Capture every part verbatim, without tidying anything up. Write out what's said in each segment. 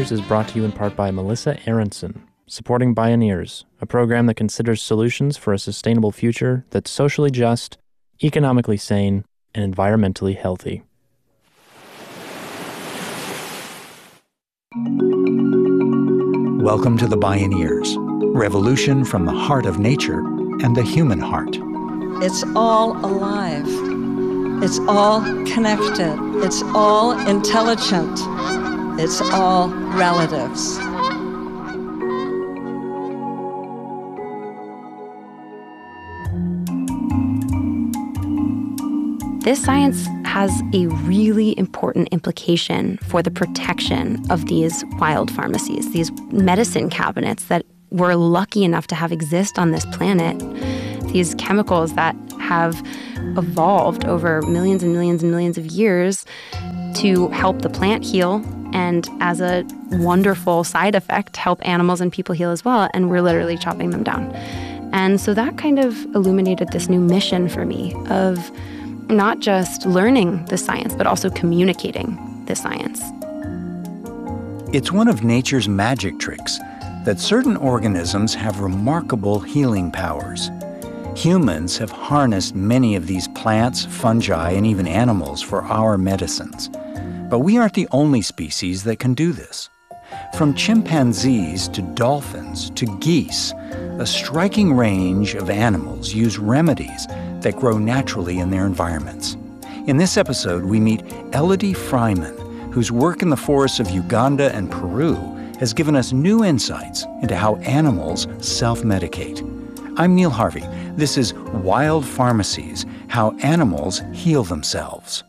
Pioneers is brought to you in part by Melissa Aronson, supporting Pioneers, a program that considers solutions for a sustainable future that's socially just, economically sane, and environmentally healthy. Welcome to the Pioneers, revolution from the heart of nature and the human heart. It's all alive. It's all connected. It's all intelligent. It's all relatives. This science has a really important implication for the protection of these wild pharmacies, these medicine cabinets that we're lucky enough to have exist on this planet. These chemicals that have evolved over millions and millions and millions of years to help the plant heal, and as a wonderful side effect, help animals and people heal as well, and we're literally chopping them down. And so that kind of illuminated this new mission for me of not just learning the science, but also communicating the science. It's one of nature's magic tricks that certain organisms have remarkable healing powers. Humans have harnessed many of these plants, fungi, and even animals for our medicines. But we aren't the only species that can do this. From chimpanzees to dolphins to geese, a striking range of animals use remedies that grow naturally in their environments. In this episode, we meet Elodie Freiman, whose work in the forests of Uganda and Peru has given us new insights into how animals self-medicate. I'm Neil Harvey. This is Wild Pharmacies, How Animals Heal Themselves.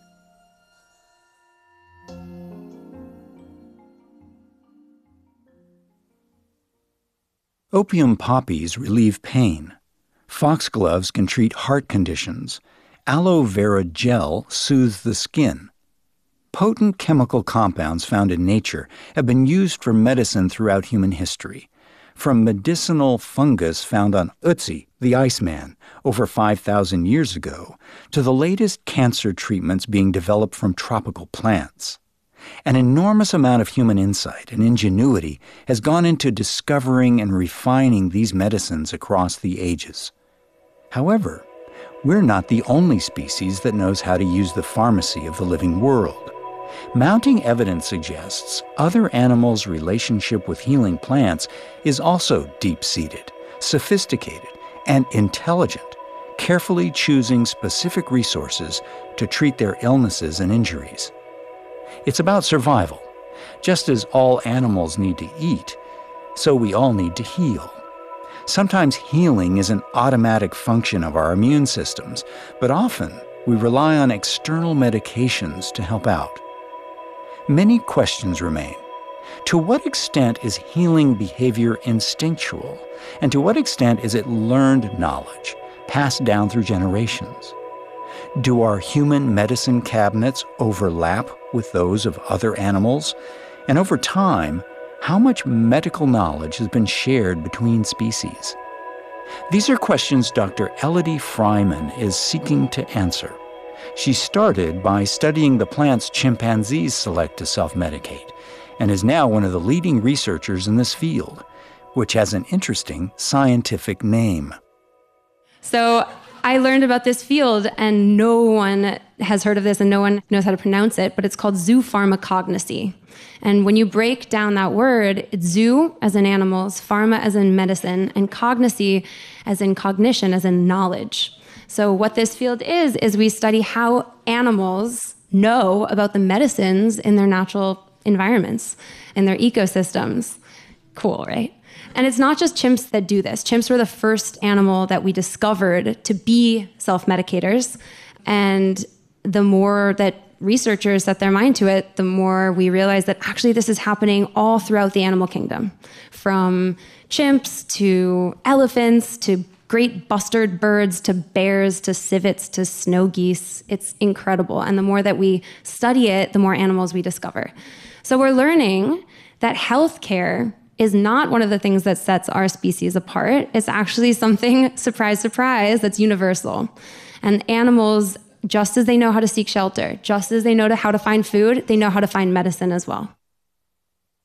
Opium poppies relieve pain. Foxgloves can treat heart conditions. Aloe vera gel soothes the skin. Potent chemical compounds found in nature have been used for medicine throughout human history. From medicinal fungus found on Ötzi, the Iceman, over five thousand years ago, to the latest cancer treatments being developed from tropical plants. An enormous amount of human insight and ingenuity has gone into discovering and refining these medicines across the ages. However, we're not the only species that knows how to use the pharmacy of the living world. Mounting evidence suggests other animals' relationship with healing plants is also deep-seated, sophisticated, and intelligent, carefully choosing specific resources to treat their illnesses and injuries. It's about survival. Just as all animals need to eat, so we all need to heal. Sometimes healing is an automatic function of our immune systems, but often we rely on external medications to help out. Many questions remain. To what extent is healing behavior instinctual, and to what extent is it learned knowledge, passed down through generations? Do our human medicine cabinets overlap with those of other animals? And over time, how much medical knowledge has been shared between species? These are questions Doctor Elodie Freiman is seeking to answer. She started by studying the plants chimpanzees select to self-medicate, and is now one of the leading researchers in this field, which has an interesting scientific name. So I learned about this field, and no one has heard of this, and no one knows how to pronounce it, but it's called zoopharmacognosy. And when you break down that word, it's zoo as in animals, pharma as in medicine, and cognosy as in cognition, as in knowledge. So what this field is, is we study how animals know about the medicines in their natural environments, in their ecosystems. Cool, right? And it's not just chimps that do this. Chimps were the first animal that we discovered to be self-medicators. And the more that researchers set their mind to it, the more we realize that actually this is happening all throughout the animal kingdom. From chimps to elephants to great bustard birds to bears to civets to snow geese. It's incredible. And the more that we study it, the more animals we discover. So we're learning that healthcare is not one of the things that sets our species apart. It's actually something, surprise, surprise, that's universal. And animals, just as they know how to seek shelter, just as they know how to find food, they know how to find medicine as well.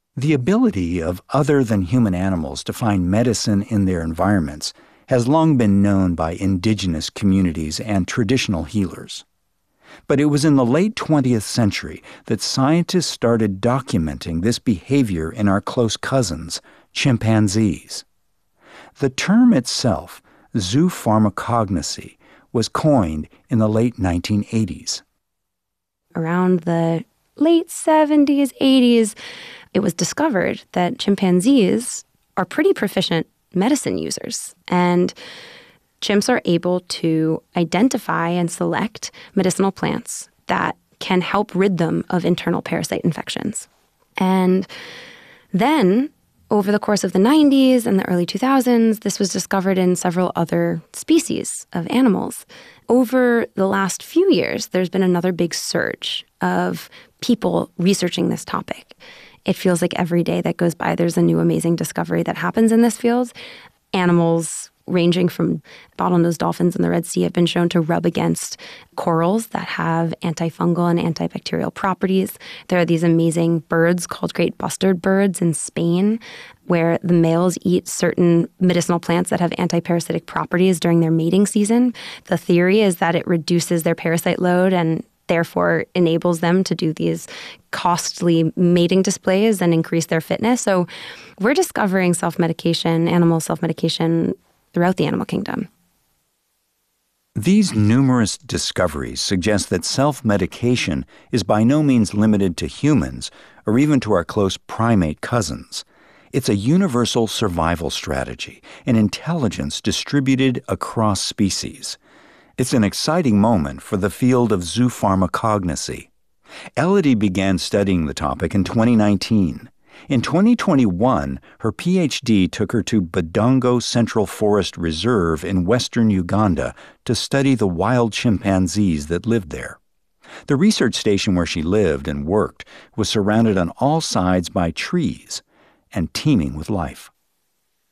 The ability of other-than-human animals to find medicine in their environments has long been known by indigenous communities and traditional healers. But it was in the late twentieth century that scientists started documenting this behavior in our close cousins, chimpanzees. The term itself, zoopharmacognosy, was coined in the late nineteen eighties. Around the late seventies, eighties, it was discovered that chimpanzees are pretty proficient medicine users. And chimps are able to identify and select medicinal plants that can help rid them of internal parasite infections. And then, over the course of the nineties and the early two thousands, this was discovered in several other species of animals. Over the last few years, there's been another big surge of people researching this topic. It feels like every day that goes by, there's a new amazing discovery that happens in this field. Animals ranging from bottlenose dolphins in the Red Sea have been shown to rub against corals that have antifungal and antibacterial properties. There are these amazing birds called great bustard birds in Spain, where the males eat certain medicinal plants that have antiparasitic properties during their mating season. The theory is that it reduces their parasite load and therefore enables them to do these costly mating displays and increase their fitness. So we're discovering self-medication, animal self-medication throughout the animal kingdom. These numerous discoveries suggest that self-medication is by no means limited to humans or even to our close primate cousins. It's a universal survival strategy, an intelligence distributed across species. It's an exciting moment for the field of zoopharmacognosy. Elodie began studying the topic in twenty nineteen. In twenty twenty-one, her P H D took her to Budongo Central Forest Reserve in western Uganda to study the wild chimpanzees that lived there. The research station where she lived and worked was surrounded on all sides by trees and teeming with life.